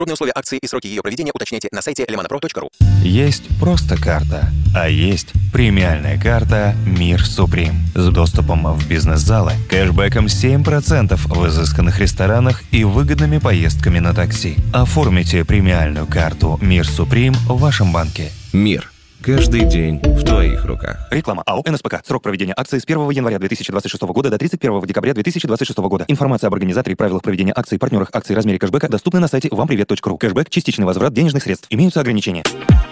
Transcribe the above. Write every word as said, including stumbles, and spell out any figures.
Подробные условия акции и сроки ее проведения уточняйте на сайте lemmonpro точка ру. Есть просто карта, а есть премиальная карта «Мир Суприм» с доступом в бизнес-залы, кэшбэком семь процентов в изысканных ресторанах и выгодными поездками на такси. Оформите премиальную карту «Мир Суприм» в вашем банке. Мир. Каждый день в твоих руках. Реклама АО «эн эс пэ ка». Срок проведения акции с первого января две тысячи двадцать шестого года до тридцать первого декабря две тысячи двадцать шестого года. Информация об организаторе и правилах проведения акций, партнерах акций, размере кэшбэка доступна на сайте вампривет точка ру. Кэшбэк – частичный возврат денежных средств. Имеются ограничения.